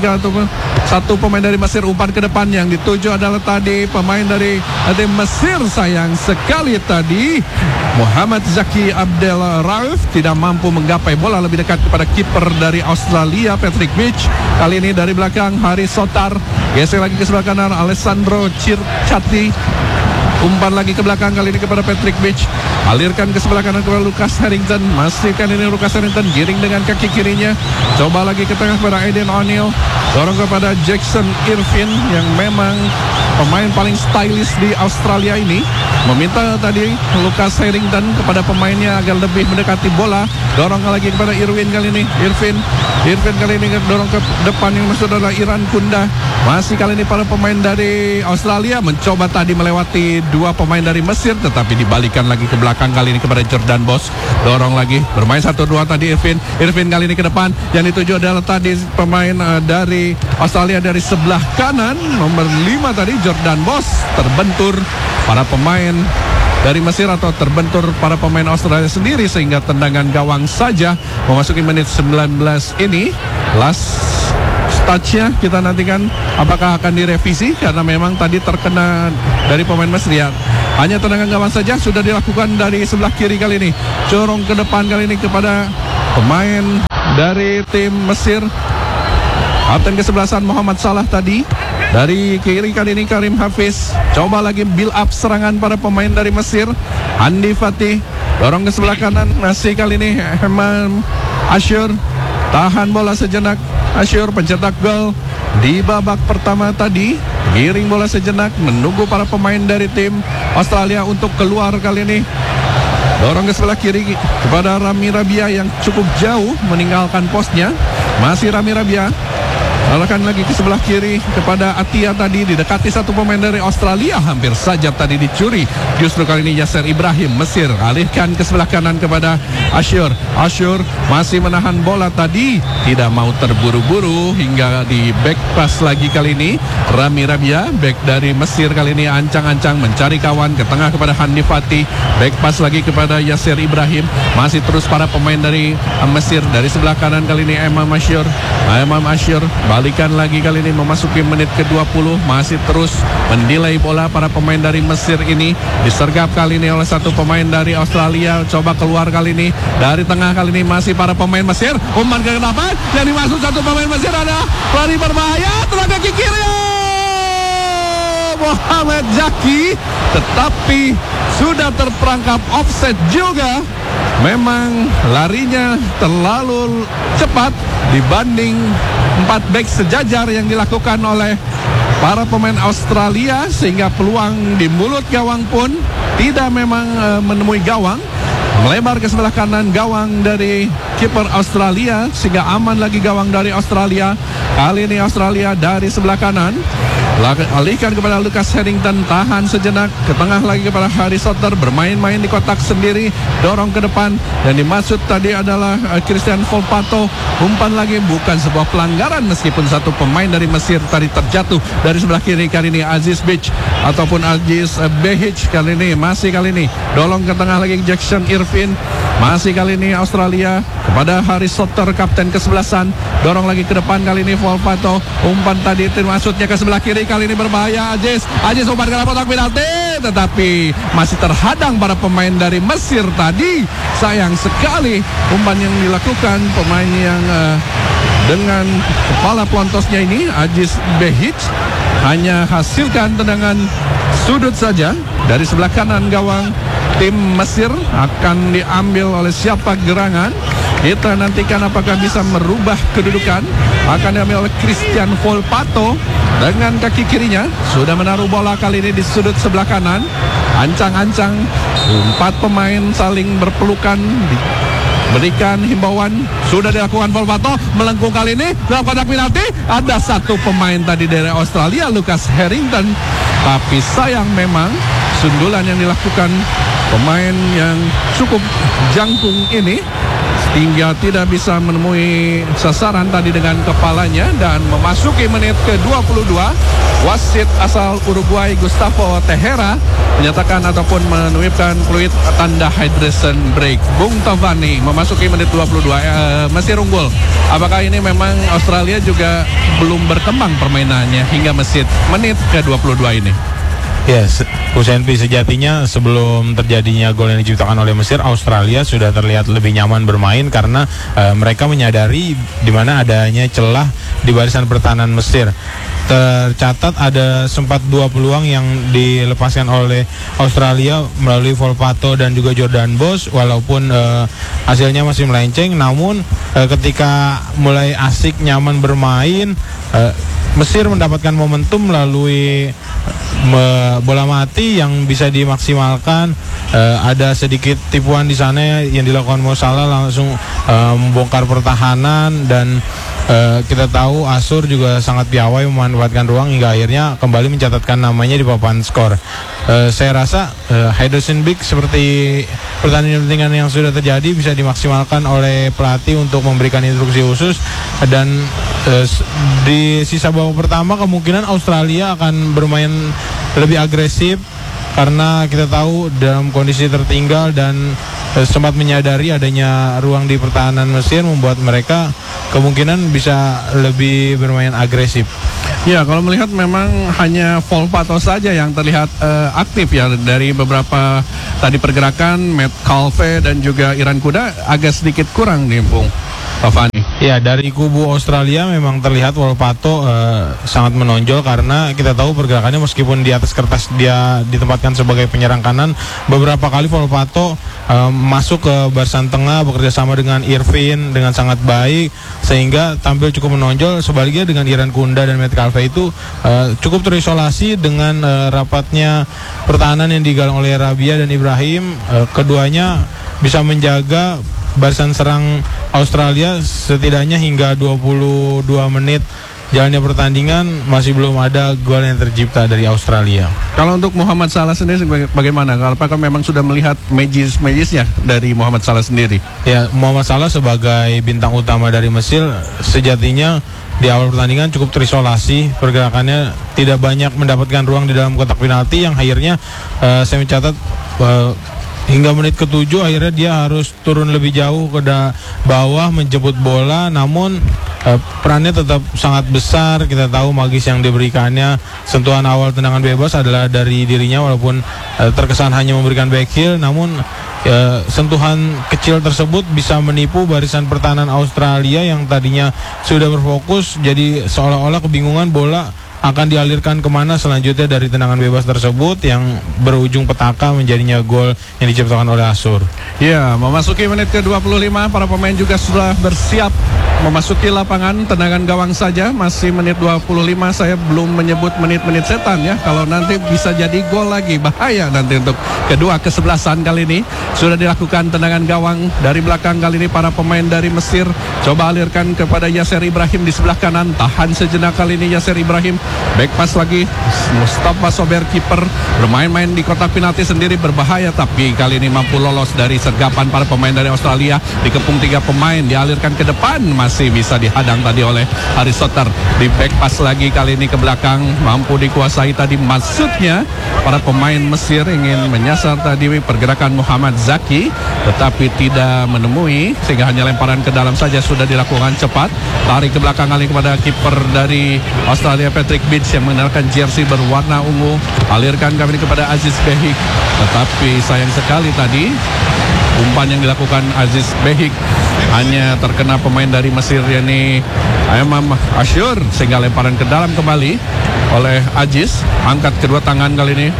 satu pemain dari Mesir. Umpan ke depan, yang dituju adalah tadi pemain dari Mesir. Sayang sekali tadi Muhammad Zaki Abdel Rauf tidak mampu menggapai bola lebih dekat kepada kiper dari Australia Patrick Beach. Kali ini dari belakang Haris Sotar, geser lagi ke sebelah kanan Alessandro Circati. Umpan lagi ke belakang kali ini kepada Patrick Beach, alirkan ke sebelah kanan kepada Lucas Harrington. Masih kali ini Lucas Harrington giring dengan kaki kirinya, coba lagi ke tengah kepada Aidan O'Neil, dorong kepada Jackson Irvin yang memang pemain paling stylish di Australia ini. Meminta tadi Lucas Harrington kepada pemainnya agar lebih mendekati bola. Dorong lagi kepada Irwin kali ini. Irvin kali ini dorong ke depan, yang masuk adalah Iran Kunda. Masih kali ini para pemain dari Australia mencoba tadi melewati dua pemain dari Mesir, tetapi dibalikan lagi ke belakang kali ini kepada Jordan Boss. Dorong lagi, bermain 1-2 tadi Irvin kali ini ke depan, yang dituju adalah tadi pemain dari Australia dari sebelah kanan, nomor 5 tadi Jordan Boss. Terbentur para pemain dari Mesir atau terbentur para pemain Australia sendiri, sehingga tendangan gawang saja memasuki menit 19 ini. Last touch-nya kita nantikan apakah akan direvisi, karena memang tadi terkena dari pemain Mesir. Ya, hanya tendangan gawang saja sudah dilakukan dari sebelah kiri kali ini. Corong ke depan kali ini kepada pemain dari tim Mesir. Kapten kesebelasan Muhammad Salah tadi. Dari kiri kali ini Karim Hafiz. Coba lagi build up serangan para pemain dari Mesir. Andi Fatih dorong ke sebelah kanan. Masih kali ini Hemam Asyur. Tahan bola sejenak. Asyur pencetak gol di babak pertama tadi. Giring bola sejenak menunggu para pemain dari tim Australia untuk keluar kali ini. Dorong ke sebelah kiri kepada Rami Rabia yang cukup jauh meninggalkan posnya. Masih Rami Rabia. Arahkan lagi ke sebelah kiri kepada Atia tadi, didekati satu pemain dari Australia, hampir saja tadi dicuri. Justru kali ini Yasser Ibrahim Mesir alihkan ke sebelah kanan kepada Asyur. Asyur masih menahan bola tadi, tidak mau terburu-buru hingga di back pass lagi kali ini. Rami Rabia, back dari Mesir kali ini ancang-ancang mencari kawan ke tengah kepada Handi Fatih. Back pass lagi kepada Yasser Ibrahim. Masih terus para pemain dari Mesir dari sebelah kanan kali ini Emam Asyur. Emam Asyur balikan lagi kali ini memasuki menit ke-20. Masih terus mendelay bola para pemain dari Mesir ini. Disergap kali ini oleh satu pemain dari Australia. Coba keluar kali ini dari tengah kali ini masih para pemain Mesir. Umpan ke depan yang dimasuk satu pemain Mesir ada lari berbahaya telah kaki kiri Muhammad Zaki, tetapi sudah terperangkap offset juga. Memang larinya terlalu cepat dibanding 4 back sejajar yang dilakukan oleh para pemain Australia, sehingga peluang di mulut gawang pun tidak memang menemui gawang. Melebar ke sebelah kanan gawang dari kiper Australia, sehingga aman lagi gawang dari Australia. Kali ini Australia dari sebelah kanan. Alihkan kepada Lucas Harrington, tahan sejenak ke tengah lagi kepada Harry Soter, bermain-main di kotak sendiri, dorong ke depan, dan dimaksud tadi adalah Christian Volpato. Umpan lagi, bukan sebuah pelanggaran meskipun satu pemain dari Mesir tadi terjatuh dari sebelah kiri. Kali ini Aziz Beach ataupun Aziz Behic kali ini, masih kali ini dorong ke tengah lagi Jackson Irvin. Masih kali ini Australia kepada Harry Soter, kapten kesebelasan, dorong lagi ke depan kali ini Volpato. Umpan tadi maksudnya ke sebelah kiri, kali ini berbahaya Aziz umpan ke dalam kotak penalti, tetapi masih terhadang para pemain dari Mesir tadi. Sayang sekali umpan yang dilakukan pemain yang dengan kepala pelontosnya ini, Aziz Behic, hanya hasilkan tendangan sudut saja dari sebelah kanan gawang tim Mesir. Akan diambil oleh siapa gerangan? Kita nantikan apakah bisa merubah kedudukan. Akan diambil oleh Christian Volpato dengan kaki kirinya. Sudah menaruh bola kali ini di sudut sebelah kanan. Ancang-ancang 4 pemain saling berpelukan, berikan himbauan. Sudah dilakukan Volpato, melengkung kali ini dalam kotak penalti. Ada satu pemain tadi dari Australia, Lucas Harrington, tapi sayang memang sundulan yang dilakukan pemain yang cukup jangkung ini hingga tidak bisa menemui sasaran tadi dengan kepalanya. Dan memasuki menit ke-22, wasit asal Uruguay Gustavo Tejera menyatakan ataupun menuipkan fluid tanda hydration break. Bung Tovani, memasuki menit 22, Mesir unggul. Apakah ini memang Australia juga belum berkembang permainannya hingga menit ke-22 ini? Ya, Husenpi, sejatinya sebelum terjadinya gol yang diciptakan oleh Mesir, Australia sudah terlihat lebih nyaman bermain karena mereka menyadari di mana adanya celah di barisan pertahanan Mesir. Tercatat ada sempat 2 peluang yang dilepaskan oleh Australia melalui Volpato dan juga Jordan Bosch, walaupun hasilnya masih melenceng. Namun ketika mulai asik nyaman bermain, Mesir mendapatkan momentum melalui bola mati yang bisa dimaksimalkan. Ada sedikit tipuan di sana yang dilakukan Mo Salah, langsung membongkar pertahanan, dan kita tahu Asur juga sangat piawai memanfaatkan ruang hingga akhirnya kembali mencatatkan namanya di papan skor. Saya rasa Hydrogen Big seperti pertandingan yang sudah terjadi bisa dimaksimalkan oleh pelatih untuk memberikan instruksi khusus, dan di sisa babak pertama kemungkinan Australia akan bermain lebih agresif karena kita tahu dalam kondisi tertinggal dan sempat menyadari adanya ruang di pertahanan Mesir membuat mereka kemungkinan bisa lebih bermain agresif. Ya, kalau melihat memang hanya Volpato saja yang terlihat aktif ya dari beberapa tadi pergerakan. Matt Calve dan juga Iran Kuda agak sedikit kurang nih, Bung. Pak Fani. Ya, dari kubu Australia memang terlihat Wolpato sangat menonjol karena kita tahu pergerakannya meskipun di atas kertas dia ditempatkan sebagai penyerang kanan, beberapa kali Wolpato masuk ke barisan tengah bekerja sama dengan Irvin dengan sangat baik sehingga tampil cukup menonjol. Sebaliknya dengan Iran Kunda dan Metcalfe itu cukup terisolasi dengan rapatnya pertahanan yang digalang oleh Rabia dan Ibrahim. Keduanya bisa menjaga barisan serang Australia setidaknya hingga 22 menit jalannya pertandingan, masih belum ada gol yang tercipta dari Australia. Kalau untuk Muhammad Salah sendiri bagaimana? Apakah memang sudah melihat magis-magisnya dari Muhammad Salah sendiri? Ya, Muhammad Salah sebagai bintang utama dari Mesir sejatinya di awal pertandingan cukup terisolasi, pergerakannya tidak banyak mendapatkan ruang di dalam kotak penalti yang akhirnya saya mencatat hingga menit ke-7 akhirnya dia harus turun lebih jauh ke bawah menjemput bola, namun perannya tetap sangat besar. Kita tahu magis yang diberikannya, sentuhan awal tendangan bebas adalah dari dirinya walaupun terkesan hanya memberikan back heel, namun sentuhan kecil tersebut bisa menipu barisan pertahanan Australia yang tadinya sudah berfokus, jadi seolah-olah kebingungan bola akan dialirkan kemana selanjutnya dari tendangan bebas tersebut yang berujung petaka menjadinya gol yang diciptakan oleh Asur. Ya, memasuki menit ke-25, para pemain juga sudah bersiap memasuki lapangan. Tendangan gawang saja, masih menit 25. Saya belum menyebut menit-menit setan ya, kalau nanti bisa jadi gol lagi, bahaya nanti untuk kedua kesebelasan. Kali ini sudah dilakukan tendangan gawang dari belakang. Kali ini para pemain dari Mesir coba alirkan kepada Yasser Ibrahim di sebelah kanan. Tahan sejenak kali ini Yasser Ibrahim. Back pass lagi Mustafa Sober, kiper bermain-main di kotak penalti sendiri, berbahaya, tapi kali ini mampu lolos dari sergapan para pemain dari Australia. Dikepung 3 pemain, dialirkan ke depan, masih bisa dihadang tadi oleh Haris Soter. Di back pass lagi kali ini ke belakang, mampu dikuasai tadi. Maksudnya para pemain Mesir ingin menyasar tadi pergerakan Muhammad Zaki, tetapi tidak menemui, sehingga hanya lemparan ke dalam saja sudah dilakukan cepat. Tarik ke belakang kali kepada kiper dari Australia Patrick Beach yang mengenakan jersey berwarna ungu. Alirkan kami kepada Aziz Behik, tetapi sayang sekali tadi umpan yang dilakukan Aziz Behik hanya terkena pemain dari Mesir, yakni Imam Ashur, sehingga lemparan ke dalam kembali oleh Aziz. Angkat kedua tangan kali ini,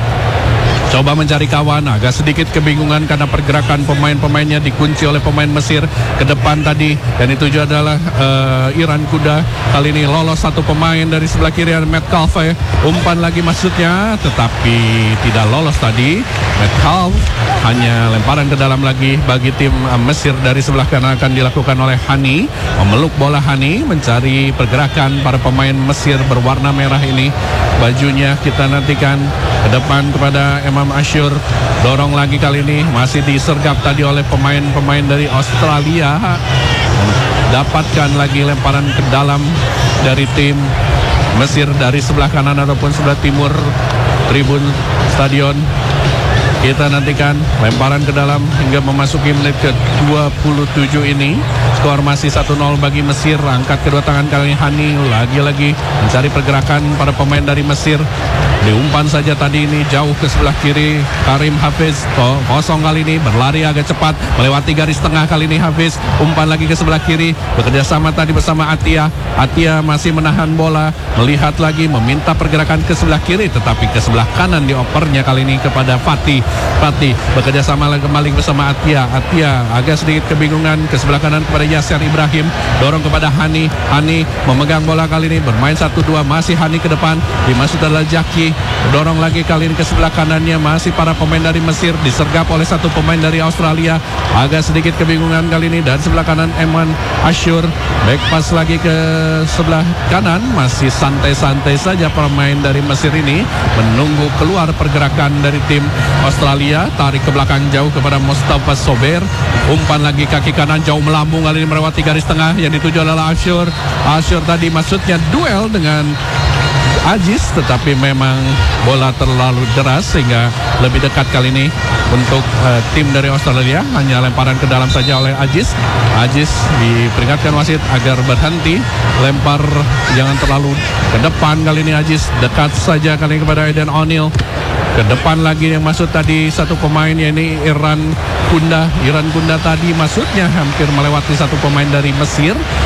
coba mencari kawan, agak sedikit kebingungan karena pergerakan pemain-pemainnya dikunci oleh pemain Mesir ke depan tadi, dan itu juga adalah Iran Kuda. Kali ini lolos satu pemain dari sebelah kiri, Metcalfe. Umpan lagi maksudnya, tetapi tidak lolos tadi. Metcalfe hanya lemparan ke dalam lagi bagi tim Mesir. Dari sebelah kanan akan dilakukan oleh Hani, memeluk bola Hani, mencari pergerakan para pemain Mesir berwarna merah ini. Bajunya kita nantikan ke depan kepada Imam Ashur. Dorong lagi kali ini, masih disergap tadi oleh pemain-pemain dari Australia. Dapatkan lagi lemparan ke dalam dari tim Mesir dari sebelah kanan ataupun sebelah timur tribun stadion. Kita nantikan lemparan ke dalam hingga memasuki menit ke-27 ini. Skor masih 1-0 bagi Mesir. Angkat kedua tangan kali ini Hani, lagi-lagi mencari pergerakan para pemain dari Mesir. Diumpan saja tadi ini jauh ke sebelah kiri. Karim Hafiz kosong kali ini, berlari agak cepat melewati garis tengah kali ini Hafiz. Umpan lagi ke sebelah kiri, bekerja sama tadi bersama Atia. Atia masih menahan bola, melihat lagi, meminta pergerakan ke sebelah kiri, tetapi ke sebelah kanan diopernya kali ini kepada Fatih bekerja sama kembali bersama Atia. Atia agak sedikit kebingungan, ke sebelah kanan kepada Yasser Ibrahim, dorong kepada Hani. Hani memegang bola kali ini, bermain 1-2, masih Hani ke depan, dimasuk adalah Jaki. Dorong lagi kali ini ke sebelah kanannya, masih para pemain dari Mesir, disergap oleh satu pemain dari Australia. Agak sedikit kebingungan kali ini, dan sebelah kanan Eman Ashur. Back pass lagi ke sebelah kanan, masih santai-santai saja pemain dari Mesir ini, menunggu keluar pergerakan dari tim Australia. Tarik ke belakang jauh kepada Mustafa Sober. Umpan lagi kaki kanan jauh melambung kali ini melewati garis tengah, yang dituju adalah Ashur. Ashur tadi maksudnya duel dengan Aziz, tetapi memang bola terlalu deras sehingga lebih dekat kali ini untuk tim dari Australia. Hanya lemparan ke dalam saja oleh Aziz. Aziz diperingatkan wasit agar berhenti lempar, jangan terlalu ke depan kali ini. Aziz dekat saja kali ini kepada Eden O'Neill. Ke depan lagi yang masuk tadi satu pemain, yakni Iran Gunda tadi masuknya hampir melewati satu pemain dari Mesir.